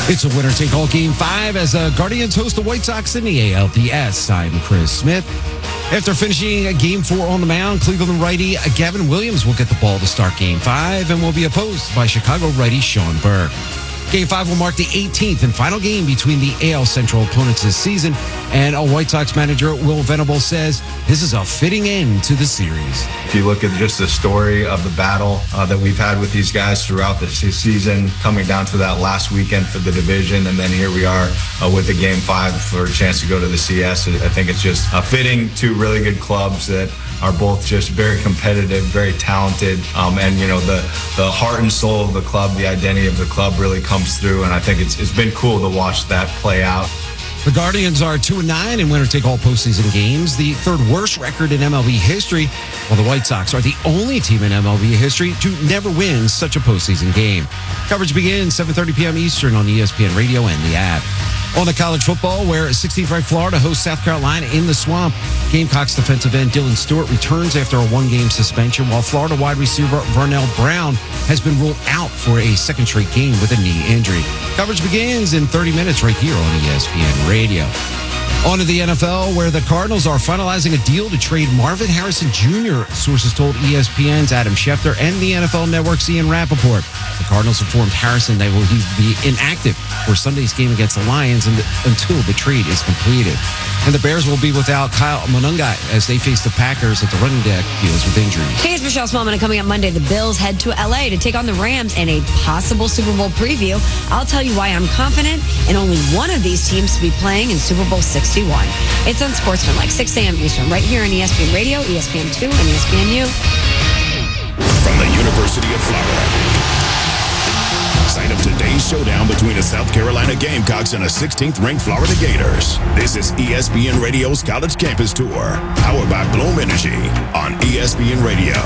It's a winner-take-all Game 5 as the Guardians host the White Sox in the ALDS. I'm Chris Smith. After finishing Game 4 on the mound, Cleveland righty Gavin Williams will get the ball to start Game 5 and will be opposed by Chicago righty Sean Burke. Game 5 will mark the 18th and final game between the AL Central opponents this season, and White Sox manager Will Venable says this is a fitting end to the series. If you look at just the story of the battle that we've had with these guys throughout the season, coming down to that last weekend for the division, and then here we are with the Game 5 for a chance to go to the CS. I think it's just fitting two really good clubs that are both just very competitive, very talented, and the heart and soul of the club, the identity of the club really comes through, and I think it's been cool to watch that play out. The Guardians are 2-9 in winner-take-all postseason games, the third worst record in MLB history, while the White Sox are the only team in MLB history to never win such a postseason game. Coverage begins 7:30 p.m. Eastern on ESPN Radio and the app. On the college football, where 16th-ranked Florida hosts South Carolina in the Swamp, Gamecocks defensive end Dylan Stewart returns after a one-game suspension, while Florida wide receiver Vernell Brown has been ruled out for a second straight game with a knee injury. Coverage begins in 30 minutes right here on ESPN Radio. On to the NFL, where the Cardinals are finalizing a deal to trade Marvin Harrison Jr., sources told ESPN's Adam Schefter and the NFL Network's Ian Rappaport. The Cardinals informed Harrison that he will be inactive for Sunday's game against the Lions until the trade is completed. And the Bears will be without Kyle Monungai as they face the Packers at the running deck deals with injuries. Hey, it's Michelle Smallman, and coming up Monday, the Bills head to L.A. to take on the Rams in a possible Super Bowl preview. I'll tell you why I'm confident in only one of these teams to be playing in Super Bowl 61. It's Unsportsmanlike, 6 a.m. Eastern, right here on ESPN Radio, ESPN2, and ESPNU. From the University of Florida. Sign up today's showdown between the South Carolina Gamecocks and the 16th-ranked Florida Gators. This is ESPN Radio's College Campus Tour, powered by Bloom Energy on ESPN Radio.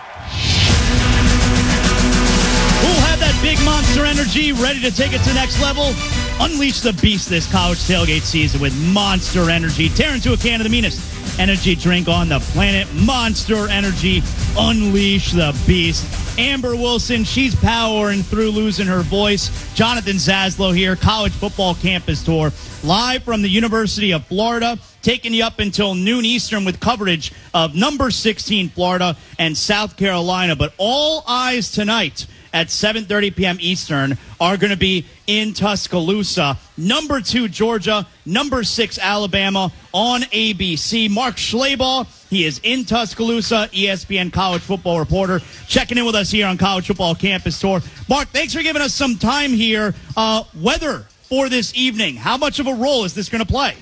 We'll have that big Monster Energy ready to take it to the next level. Unleash the beast this college tailgate season with Monster Energy. Tear into a can of the meanest energy drink on the planet. Monster Energy. Unleash the beast. Amber Wilson, she's powering through, losing her voice. Jonathan Zaslow here, College Football Campus Tour, live from the University of Florida, taking you up until noon Eastern with coverage of number 16 Florida and South Carolina. But all eyes tonight at 7:30 p.m. Eastern are going to be in Tuscaloosa. Number 2 Georgia, number 6 Alabama on ABC. Mark Schlabach, he is in Tuscaloosa, ESPN college football reporter, checking in with us here on College Football Campus Tour. Mark, thanks for giving us some time here. Weather for this evening, how much of a role is this going to play?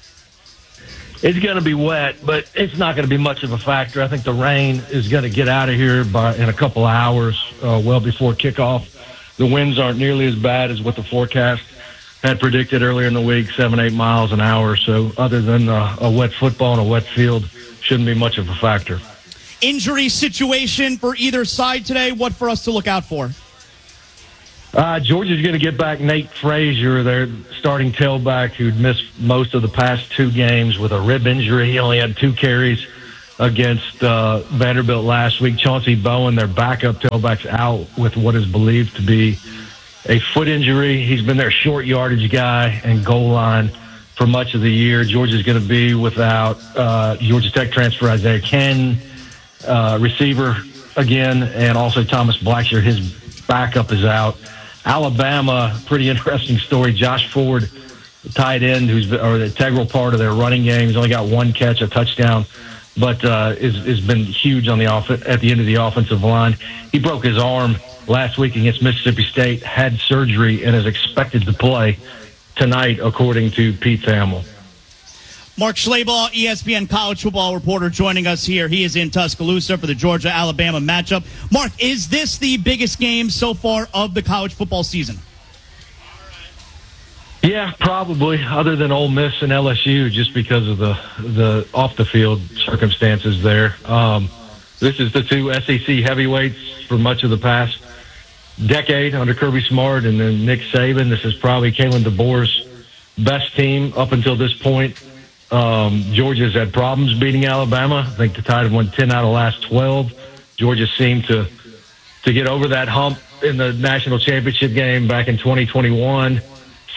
It's going to be wet, but it's not going to be much of a factor. I think the rain is going to get out of here in a couple of hours, well before kickoff. The winds aren't nearly as bad as what the forecast had predicted earlier in the week, 7-8 miles an hour. So other than a wet football and a wet field, shouldn't be much of a factor. Injury situation for either side today, what for us to look out for? Georgia's going to get back Nate Frazier, their starting tailback, who'd missed most of the past 2 games with a rib injury. He only had 2 carries against Vanderbilt last week. Chauncey Bowen, their backup tailback's out with what is believed to be a foot injury. He's been their short yardage guy and goal line for much of the year. Georgia's going to be without Georgia Tech transfer Isaiah Ken, receiver again, and also Thomas Blackshear. His backup is out. Alabama, pretty interesting story. Josh Ford, the tight end, or the integral part of their running game. He's only got 1 catch, a touchdown, but has been huge on the at the end of the offensive line. He broke his arm last week against Mississippi State, had surgery, and is expected to play tonight, according to Pete Thamel. Mark Schlabach, ESPN college football reporter, joining us here. He is in Tuscaloosa for the Georgia-Alabama matchup. Mark, is this the biggest game so far of the college football season? Yeah, probably, other than Ole Miss and LSU, just because of the off-the-field circumstances there. This is the 2 SEC heavyweights for much of the past decade under Kirby Smart and then Nick Saban. This is probably Kalen DeBoer's best team up until this point. Georgia's had problems beating Alabama. I think the Tide have won 10 out of the last 12. Georgia seemed to get over that hump in the national championship game back in 2021.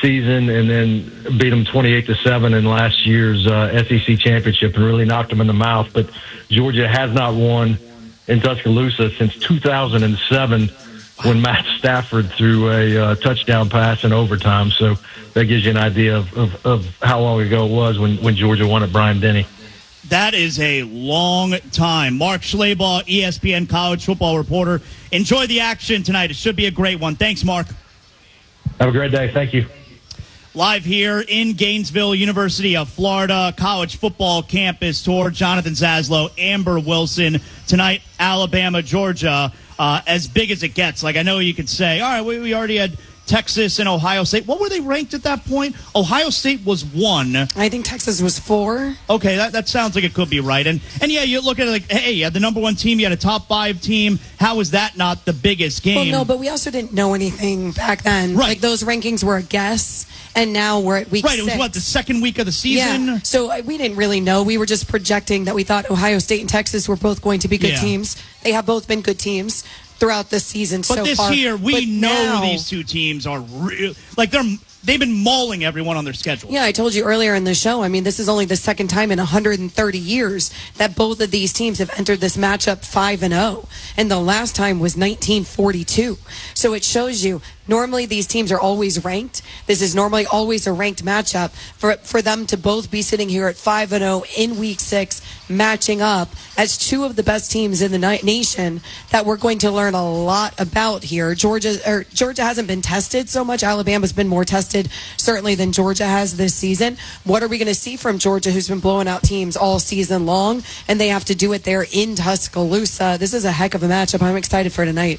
season and then beat them 28-7 in last year's SEC championship and really knocked them in the mouth. But Georgia has not won in Tuscaloosa since 2007 when Matt Stafford threw a touchdown pass in overtime. So that gives you an idea of how long ago it was when Georgia won at Bryant-Denny. That is a long time. Mark Schlabach, ESPN college football reporter. Enjoy the action tonight. It should be a great one. Thanks, Mark. Have a great day. Thank you. Live here in Gainesville, University of Florida, college football campus tour. Jonathan Zaslow, Amber Wilson. Tonight, Alabama, Georgia, as big as it gets. Like, I know you could say, all right, we already had Texas and Ohio State. What were they ranked at that point? Ohio State was 1. I think Texas was 4. Okay, that sounds like it could be right. And yeah, you look at it like, hey, you had the number 1 team, you had a top 5 team. How is that not the biggest game? Well, no, but we also didn't know anything back then. Right. Like, those rankings were a guess, and now we're at week 6. Right, it was the second week of the season? Yeah, so we didn't really know. We were just projecting that we thought Ohio State and Texas were both going to be good teams. They have both been good teams throughout this season so far. But this year, we know now, these two teams are real. Like, they've been mauling everyone on their schedule. Yeah, I told you earlier in the show, I mean, this is only the second time in 130 years that both of these teams have entered this matchup 5-0. And the last time was 1942. So it shows you, normally these teams are always ranked. This is normally always a ranked matchup. For them to both be sitting here at 5-0 in week 6, matching up as two of the best teams in the nation that we're going to learn a lot about here. Georgia hasn't been tested so much. Alabama's been more tested certainly than Georgia has this season. What are we going to see from Georgia, who's been blowing out teams all season long, and they have to do it there in Tuscaloosa? This is a heck of a matchup. I'm excited for tonight.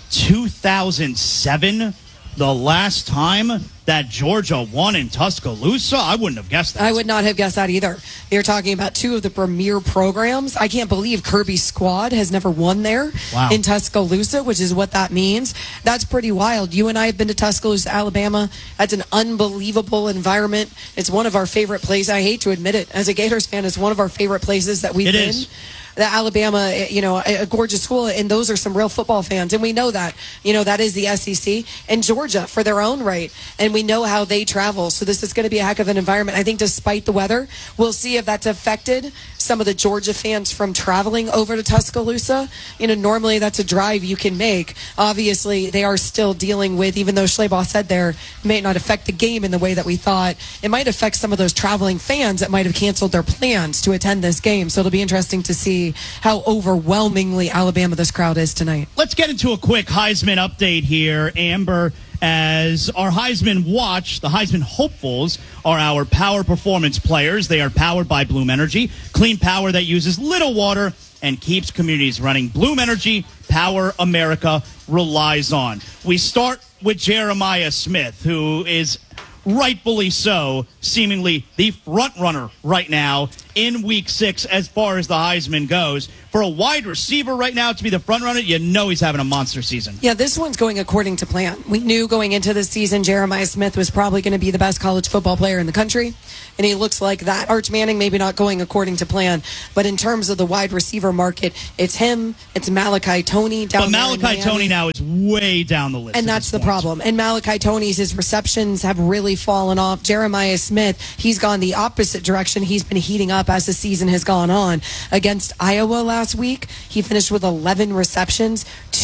2007, the last time that Georgia won in Tuscaloosa? I wouldn't have guessed that. I would not have guessed that either. You're talking about two of the premier programs. I can't believe Kirby's squad has never won there in Tuscaloosa, which is what that means. That's pretty wild. You and I have been to Tuscaloosa, Alabama. That's an unbelievable environment. It's one of our favorite places. I hate to admit it. As a Gators fan, it's one of our favorite places that we've been. The Alabama, a gorgeous school, and those are some real football fans, and we know that. That is the SEC, and Georgia for their own right, and we know how they travel, so this is going to be a heck of an environment. I think despite the weather, we'll see if that's affected some of the Georgia fans from traveling over to Tuscaloosa. Normally that's a drive you can make. Obviously, they are still dealing with, even though Schlabach said there, it may not affect the game in the way that we thought, it might affect some of those traveling fans that might have canceled their plans to attend this game, so it'll be interesting to see how overwhelmingly Alabama this crowd is tonight. Let's get into a quick Heisman update here, Amber. As our Heisman watch, the Heisman hopefuls are our power performance players. They are powered by Bloom Energy, clean power that uses little water and keeps communities running. Bloom Energy, power America relies on. We start with Jeremiah Smith, who is rightfully so, seemingly the front runner right now in week 6 as far as the Heisman goes. For a wide receiver right now to be the front runner, he's having a monster season. Yeah, this one's going according to plan. We knew going into the season Jeremiah Smith was probably going to be the best college football player in the country, and he looks like that. Arch Manning maybe not going according to plan, but in terms of the wide receiver market, it's him, it's Malachi Toney down there in Miami. Malachi Toney now is way down the list. And that's the problem. And Malachi Toney's, his receptions have really fallen off. Jeremiah Smith, he's gone the opposite direction. He's been heating up as the season has gone on. Against Iowa last week, he finished with 11 receptions,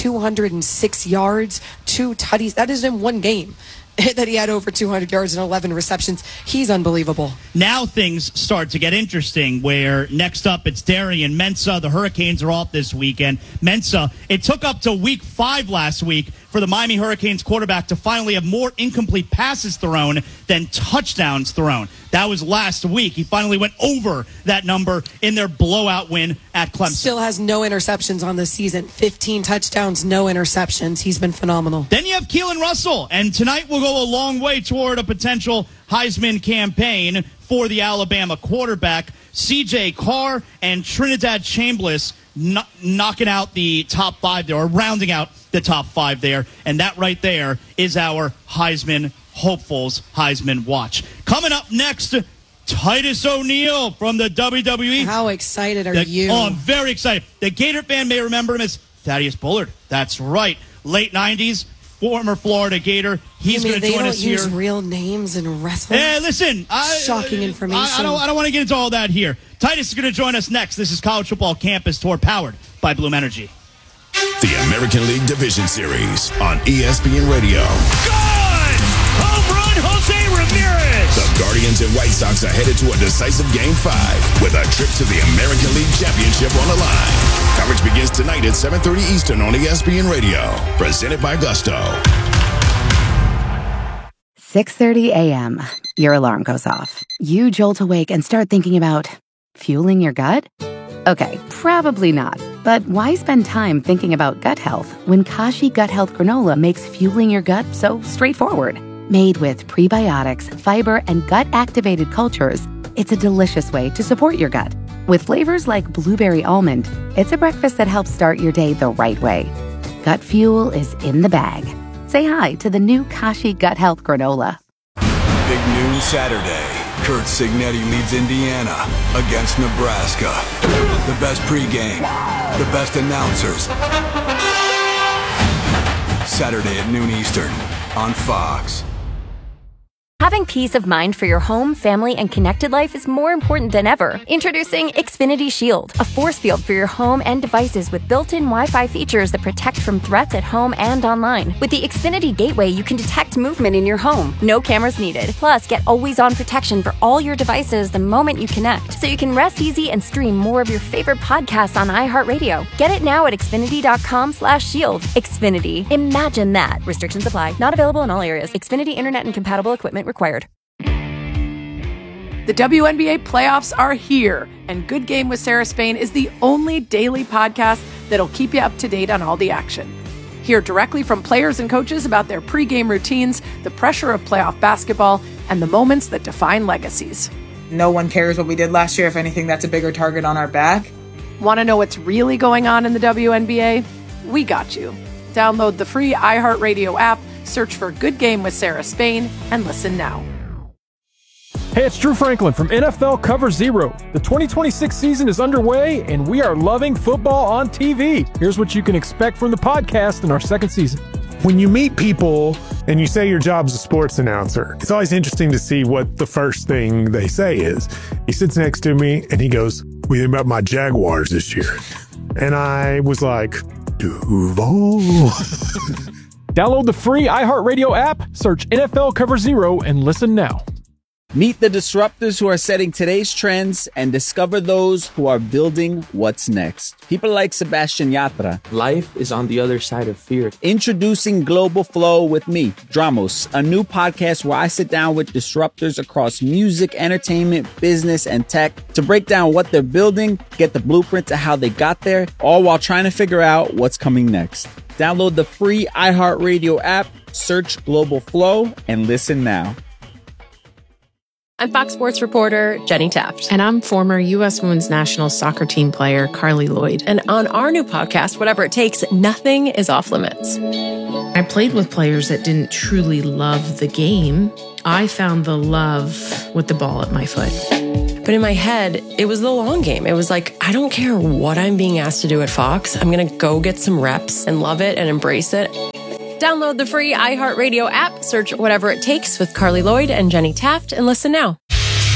206 yards, 2 tutties. That is in one game that he had over 200 yards and 11 receptions. He's unbelievable. Now things start to get interesting, where next up it's Darian Mensah. The Hurricanes are off this weekend. Mensah, it took up to week 5 last week for the Miami Hurricanes quarterback to finally have more incomplete passes thrown than touchdowns thrown. That was last week. He finally went over that number in their blowout win at Clemson. Still has no interceptions on this season. 15 touchdowns, no interceptions. He's been phenomenal. Then you have Keelan Russell, and tonight will go a long way toward a potential Heisman campaign for the Alabama quarterback. C.J. Carr and Trinidad Chambliss knocking out the top 5 there, or rounding out the top 5 there. And that right there is our Heisman hopefuls Heisman watch. Coming up next, Titus O'Neil from the WWE. How excited are you? Oh, I'm very excited. The Gator fan may remember him as Thaddeus Bullard. That's right. Late 90s, former Florida Gator. He's going to join us here. They don't use real names in wrestling. Hey, listen. Shocking information. I don't want to get into all that here. Titus is going to join us next. This is College Football Campus Tour powered by Bloom Energy. The American League Division Series on ESPN Radio. Good! Home run, Jose Ramirez! The Guardians and White Sox are headed to a decisive Game 5 with a trip to the American League Championship on the line. Coverage begins tonight at 7:30 Eastern on ESPN Radio. Presented by Gusto. 6:30 a.m. Your alarm goes off. You jolt awake and start thinking about fueling your gut? Okay, probably not. But why spend time thinking about gut health when Kashi Gut Health Granola makes fueling your gut so straightforward? Made with prebiotics, fiber, and gut-activated cultures, it's a delicious way to support your gut. With flavors like blueberry almond, it's a breakfast that helps start your day the right way. Gut fuel is in the bag. Say hi to the new Kashi Gut Health Granola. Big noon Saturday. Kurt Signetti leads Indiana against Nebraska. The best pregame, the best announcers. Saturday at noon Eastern on Fox. Having peace of mind for your home, family, and connected life is more important than ever. Introducing Xfinity Shield, a force field for your home and devices with built-in Wi-Fi features that protect from threats at home and online. With the Xfinity Gateway, you can detect movement in your home. No cameras needed. Plus, get always-on protection for all your devices the moment you connect, so you can rest easy and stream more of your favorite podcasts on iHeartRadio. Get it now at Xfinity.com/shield. Xfinity. Imagine that. Restrictions apply. Not available in all areas. Xfinity Internet and compatible equipment required. The WNBA playoffs are here, and Good Game with Sarah Spain is the only daily podcast that'll keep you up to date on all the action. Hear directly from players and coaches about their pregame routines, the pressure of playoff basketball, and the moments that define legacies. No one cares what we did last year. If anything, that's a bigger target on our back. Want to know what's really going on in the WNBA? We got you. Download the free iHeartRadio app, search for Good Game with Sarah Spain, and listen now. Hey, it's Drew Franklin from NFL Cover Zero. The 2026 season is underway, and we are loving football on TV. Here's what you can expect from the podcast in our second season. When you meet people and you say your job's a sports announcer, it's always interesting to see what the first thing they say is. He sits next to me, and he goes, "What do you think about my Jaguars this year?" And I was like, Duval. Download the free iHeartRadio app, search NFL Cover Zero, and listen now. Meet the disruptors who are setting today's trends and discover those who are building what's next. People like Sebastian Yatra. Life is on the other side of fear. Introducing Global Flow with me, Dramos, a new podcast where I sit down with disruptors across music, entertainment, business, and tech to break down what they're building, get the blueprint to how they got there, all while trying to figure out what's coming next. Download the free iHeartRadio app, search Global Flow, and listen now. I'm Fox Sports reporter Jenny Taft. And I'm former U.S. Women's National Soccer Team player Carly Lloyd. And on our new podcast, Whatever It Takes, nothing is off limits. I played with players that didn't truly love the game. I found the love with the ball at my foot. But in my head, it was the long game. It was like, I don't care what I'm being asked to do at Fox. I'm going to go get some reps and love it and embrace it. Download the free iHeartRadio app, search Whatever It Takes with Carly Lloyd and Jenny Taft, and listen now.